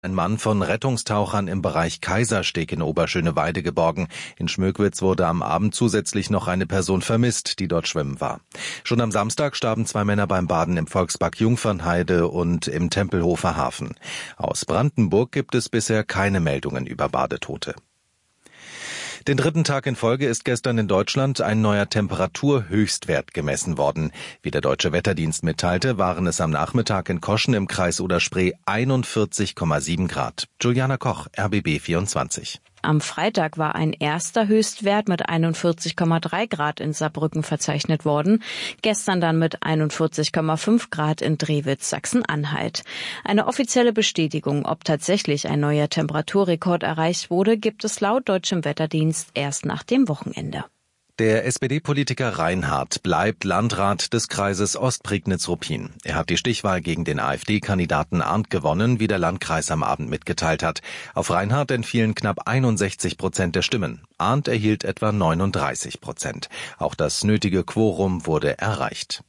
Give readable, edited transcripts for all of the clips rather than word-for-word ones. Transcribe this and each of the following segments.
Ein Mann von Rettungstauchern im Bereich Kaisersteg in Oberschöneweide geborgen. In Schmöckwitz wurde am Abend zusätzlich noch eine Person vermisst, die dort schwimmen war. Schon am Samstag starben 2 Männer beim Baden im Volkspark Jungfernheide und im Tempelhofer Hafen. Aus Brandenburg gibt es bisher keine Meldungen über Badetote. Den 3. Tag in Folge ist gestern in Deutschland ein neuer Temperaturhöchstwert gemessen worden. Wie der Deutsche Wetterdienst mitteilte, waren es am Nachmittag in Koschen im Kreis Oder-Spree 41,7 Grad. Juliana Koch, RBB 24. Am Freitag war ein erster Höchstwert mit 41,3 Grad in Saarbrücken verzeichnet worden, gestern dann mit 41,5 Grad in Drewitz, Sachsen-Anhalt. Eine offizielle Bestätigung, ob tatsächlich ein neuer Temperaturrekord erreicht wurde, gibt es laut deutschem Wetterdienst erst nach dem Wochenende. Der SPD-Politiker Reinhardt bleibt Landrat des Kreises Ostprignitz-Ruppin. Er hat die Stichwahl gegen den AfD-Kandidaten Arndt gewonnen, wie der Landkreis am Abend mitgeteilt hat. Auf Reinhardt entfielen knapp 61% der Stimmen. Arndt erhielt etwa 39%. Auch das nötige Quorum wurde erreicht.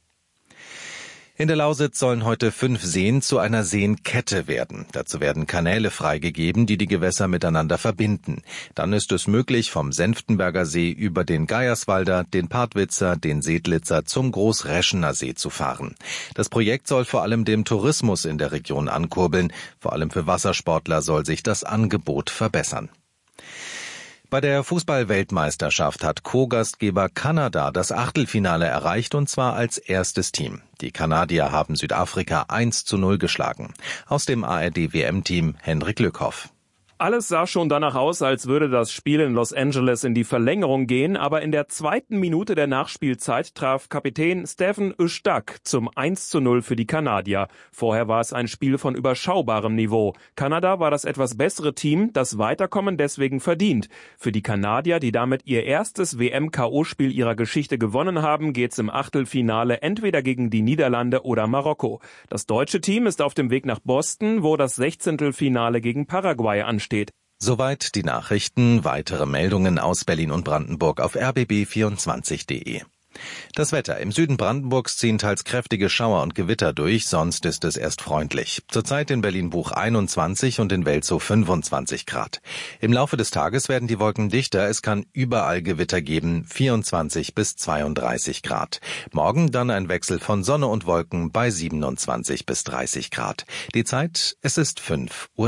In der Lausitz sollen heute 5 Seen zu einer Seenkette werden. Dazu werden Kanäle freigegeben, die die Gewässer miteinander verbinden. Dann ist es möglich, vom Senftenberger See über den Geierswalder, den Partwitzer, den Sedlitzer zum Großreschener See zu fahren. Das Projekt soll vor allem den Tourismus in der Region ankurbeln. Vor allem für Wassersportler soll sich das Angebot verbessern. Bei der Fußball-Weltmeisterschaft hat Co-Gastgeber Kanada das Achtelfinale erreicht, und zwar als erstes Team. Die Kanadier haben Südafrika 1:0 geschlagen. Aus dem ARD-WM-Team Hendrik Lückhoff. Alles sah schon danach aus, als würde das Spiel in Los Angeles in die Verlängerung gehen, aber in der 2. Minute der Nachspielzeit traf Kapitän Stephen Ustak zum 1:0 für die Kanadier. Vorher war es ein Spiel von überschaubarem Niveau. Kanada war das etwas bessere Team, das Weiterkommen deswegen verdient. Für die Kanadier, die damit ihr erstes WM-KO-Spiel ihrer Geschichte gewonnen haben, geht's im Achtelfinale entweder gegen die Niederlande oder Marokko. Das deutsche Team ist auf dem Weg nach Boston, wo das 16. gegen Paraguay ansteht. Soweit die Nachrichten. Weitere Meldungen aus Berlin und Brandenburg auf rbb24.de. Das Wetter. Im Süden Brandenburgs ziehen teils kräftige Schauer und Gewitter durch, sonst ist es erst freundlich. Zurzeit in Berlin-Buch 21 und in Welzow 25 Grad. Im Laufe des Tages werden die Wolken dichter, es kann überall Gewitter geben, 24 bis 32 Grad. Morgen dann ein Wechsel von Sonne und Wolken bei 27 bis 30 Grad. Die Zeit, es ist 5:03 Uhr.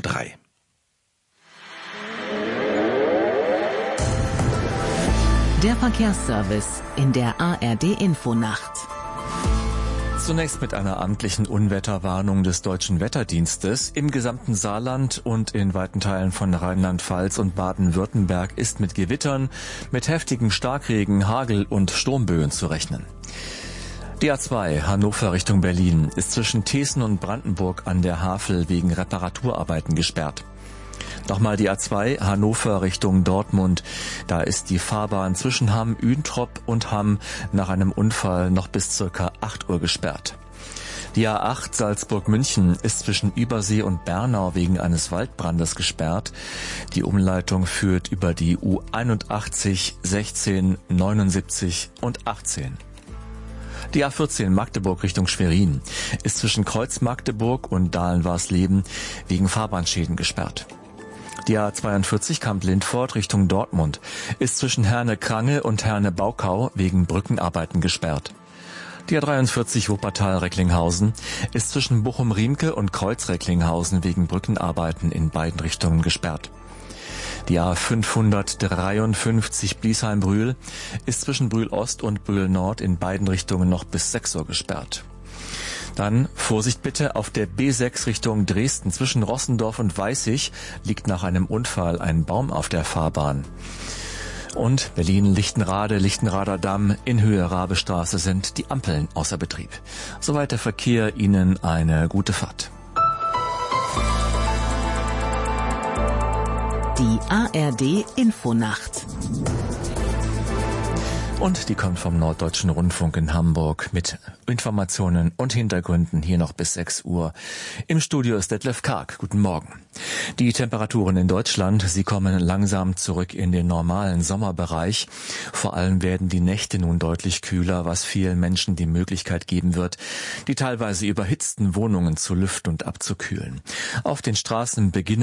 Der Verkehrsservice in der ARD-Infonacht. Zunächst mit einer amtlichen Unwetterwarnung des Deutschen Wetterdienstes. Im gesamten Saarland und in weiten Teilen von Rheinland-Pfalz und Baden-Württemberg ist mit Gewittern, mit heftigem Starkregen, Hagel und Sturmböen zu rechnen. Die A2 Hannover Richtung Berlin ist zwischen Thesen und Brandenburg an der Havel wegen Reparaturarbeiten gesperrt. Nochmal die A2 Hannover Richtung Dortmund. Da ist die Fahrbahn zwischen Hamm, Üntrop und Hamm nach einem Unfall noch bis ca. 8 Uhr gesperrt. Die A8 Salzburg-München ist zwischen Übersee und Bernau wegen eines Waldbrandes gesperrt. Die Umleitung führt über die U81, 16, 79 und 18. Die A14 Magdeburg Richtung Schwerin ist zwischen Kreuz Magdeburg und Dahlen-Warsleben wegen Fahrbahnschäden gesperrt. Die A42 Kamp-Lindfort Richtung Dortmund ist zwischen Herne-Krange und Herne-Baukau wegen Brückenarbeiten gesperrt. Die A43 Wuppertal-Recklinghausen ist zwischen Bochum-Riemke und Kreuz-Recklinghausen wegen Brückenarbeiten in beiden Richtungen gesperrt. Die A553 Bliesheim-Brühl ist zwischen Brühl-Ost und Brühl-Nord in beiden Richtungen noch bis 6 Uhr gesperrt. Dann Vorsicht bitte, auf der B6 Richtung Dresden zwischen Rossendorf und Weißig liegt nach einem Unfall ein Baum auf der Fahrbahn. Und Berlin-Lichtenrade, Lichtenrader Damm in Höhe Rabestraße sind die Ampeln außer Betrieb. Soweit der Verkehr, Ihnen eine gute Fahrt. Die ARD-Infonacht. Und die kommt vom Norddeutschen Rundfunk in Hamburg mit Informationen und Hintergründen hier noch bis 6 Uhr. Im Studio ist Detlef Karg. Guten Morgen. Die Temperaturen in Deutschland, sie kommen langsam zurück in den normalen Sommerbereich. Vor allem werden die Nächte nun deutlich kühler, was vielen Menschen die Möglichkeit geben wird, die teilweise überhitzten Wohnungen zu lüften und abzukühlen. Auf den Straßen beginnen